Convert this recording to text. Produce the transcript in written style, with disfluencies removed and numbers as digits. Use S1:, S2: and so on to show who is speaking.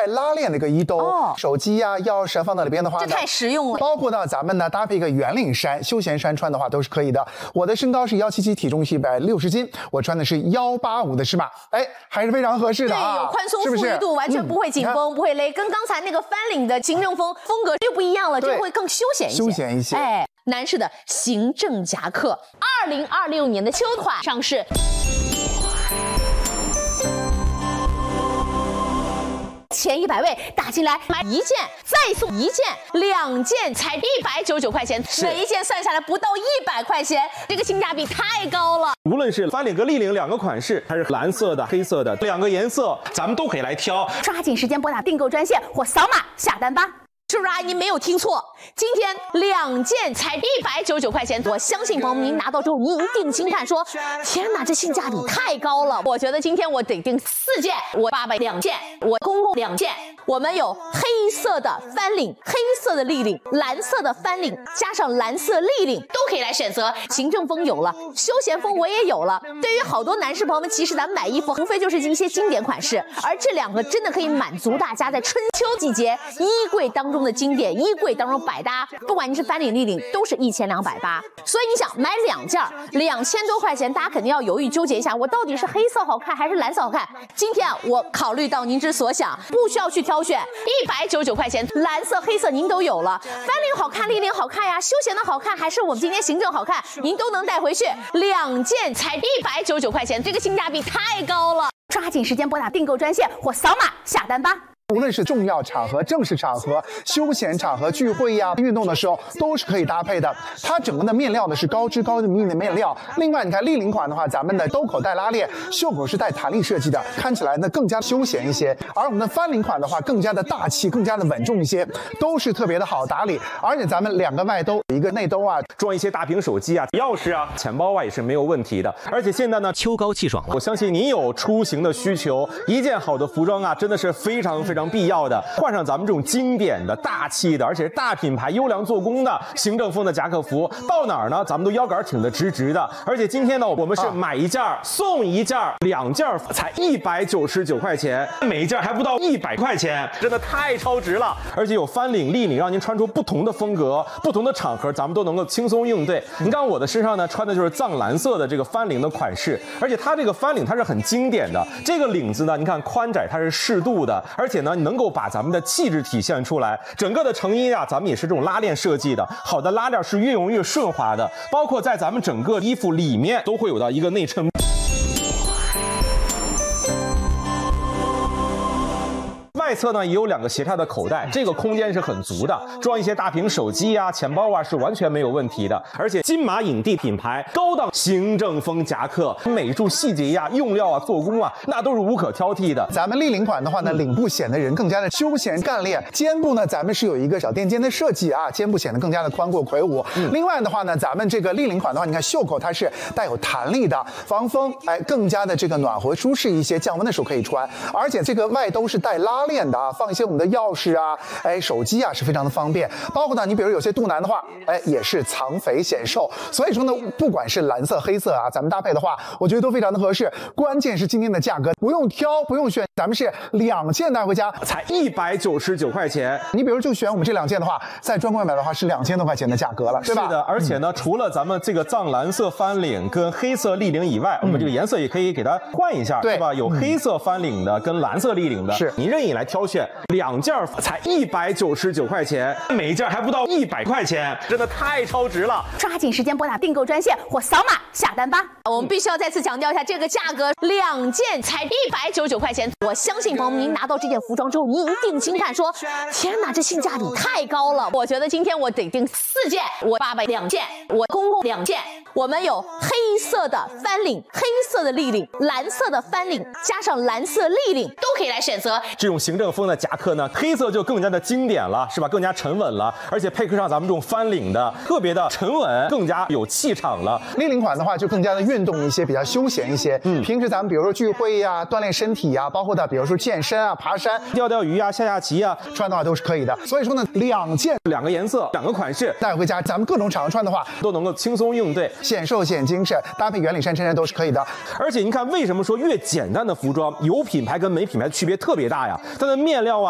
S1: 带拉链的一个衣兜，手机呀、钥匙放到里边的话呢，
S2: 这太实用了。
S1: 包括呢，咱们呢搭配一个圆领衫、休闲衫穿的话都是可以的。我的身高是177，体重是160斤，我穿的是185的尺码，哎，还是非常合适的啊，
S2: 对，有宽松
S1: 是不是？
S2: 富裕度，完全不会紧绷，不会勒，跟刚才那个翻领的行政风格就不一样了，就会更休闲一些。
S1: 休闲一些，
S2: 哎，男士的行政夹克，2026年的秋款上市。前100位打进来买1件再送1件，2件才199块钱，每一件算下来不到100块钱，这个性价比太高了。
S3: 无论是翻领和立领2个款式，还是蓝色的、黑色的2个颜色，咱们都可以来挑。
S4: 抓紧时间拨打订购专线或扫码下单吧。
S2: 是不是阿姨没有听错？今天2件才199块钱，我相信朋友们您拿到之后，您一定惊叹说：“天哪，这性价比太高了！”我觉得今天我得订4件，我爸爸2件，我公公2件。我们有黑色的翻领、黑色的立领、蓝色的翻领，加上蓝色立领，都可以来选择。行政风有了，休闲风我也有了。对于好多男士朋友们，其实咱们买衣服无非就是一些经典款式，而这2个真的可以满足大家在春秋季节衣柜当中的经典，衣柜当中百搭。不管你是翻领、立领，都是1280。所以你想买2件，2000多块钱，大家肯定要犹豫纠结一下，我到底是黑色好看还是蓝色好看？今天我考虑到您之所想，不需要去挑选，199块钱，蓝色、黑色您都有了。翻领好看，立领好看呀，休闲的好看，还是我们今天行政好看，您都能带回去。2件才199块钱，这个性价比太高了。
S4: 抓紧时间拨打订购专线或扫码下单吧。
S1: 无论是重要场合、正式场合、休闲场合、聚会呀、运动的时候，都是可以搭配的。它整个的面料呢是高支高密的面料。另外，你看立领款的话，咱们的兜口带拉链，袖口是带弹力设计的，看起来呢更加休闲一些。而我们的翻领款的话，更加的大气，更加的稳重一些，都是特别的好打理。而且咱们2个外兜，一个内兜啊，
S3: 装一些大屏手机啊、钥匙啊、钱包啊也是没有问题的。而且现在呢，
S5: 秋高气爽了，
S3: 我相信你有出行的需求，一件好的服装啊，真的是非常必要的。换上咱们这种经典的、大气的，而且是大品牌、优良做工的行政风的夹克服，到哪儿呢？咱们都腰杆挺得直直的。而且今天呢，我们是买1件送1件，2件才199块钱，每一件还不到100块钱，真的太超值了。而且有翻领、立领，让您穿出不同的风格、不同的场合，咱们都能够轻松应对。你看我的身上呢，穿的就是藏蓝色的这个翻领的款式，而且它这个翻领它是很经典的，这个领子呢，你看宽窄它是适度的，而且呢，能够把咱们的气质体现出来。整个的成衣啊，咱们也是这种拉链设计的，好的拉链是越用越顺滑的，包括在咱们整个衣服里面都会有到一个内衬。外侧呢也有2个斜插的口袋，这个空间是很足的，装一些大屏手机啊、钱包啊是完全没有问题的。而且金马影帝品牌高档行政风夹克，美术细节呀、用料啊、做工啊，那都是无可挑剔的。
S1: 咱们立领款的话呢，领部显得人更加的休闲干练，肩部呢咱们是有一个小垫肩的设计啊，肩部显得更加的宽阔魁梧。另外的话呢，咱们这个立领款的话，你看袖口它是带有弹力的，防风，哎，更加的这个暖和舒适一些，降温的时候可以穿。而且这个外兜是带拉链的啊，放一些我们的钥匙啊，哎，手机啊是非常的方便。包括呢，你比如有些肚腩的话，哎，也是藏肥显瘦。所以说呢，不管是蓝色、黑色啊，咱们搭配的话，我觉得都非常的合适。关键是今天的价格不用挑，不用选，咱们是2件带回家
S3: 才199块钱。
S1: 你比如就选我们这2件的话，在专柜买的话是2000多块钱的价格了，对吧？
S3: 是的，而且呢，除了咱们这个藏蓝色翻领跟黑色立领以外，我们这个颜色也可以给它换一下，对吧？有黑色翻领的跟蓝色立领的，是你任意来挑选。2件才199块钱，每一件还不到100块钱，真的太超值了。
S4: 抓紧时间拨打订购专线或扫码下单吧。
S2: 我们必须要再次强调一下，这个价格2件才199块钱，我相信朋友们您拿到这件服装之后，您一定惊叹说：“天哪，这性价比太高了！”我觉得今天我得订4件，我爸爸2件，我公公2件。我们有黑色的翻领、黑色的立领、蓝色的翻领，加上蓝色立领，都可以来选择。
S3: 这种行政风的夹克呢，黑色就更加的经典了，是吧？更加沉稳了，而且配合上咱们这种翻领的，特别的沉稳，更加有气场了。
S1: 立领款的话就更加的运动一些，比较休闲一些。平时咱们比如说聚会呀、锻炼身体呀，包括的比如说健身啊、爬山、
S3: 钓鱼啊、下棋啊，
S1: 穿的话都是可以的。所以说呢，2件
S3: 2个颜色、2个款式
S1: 带回家，咱们各种场合穿的话
S3: 都能够轻松应对，
S1: 显瘦显精神，搭配圆领衫、衬衫都是可以的。
S3: 而且您看，为什么说越简单的服装有品牌跟没品牌区别特别大呀？它的面料啊。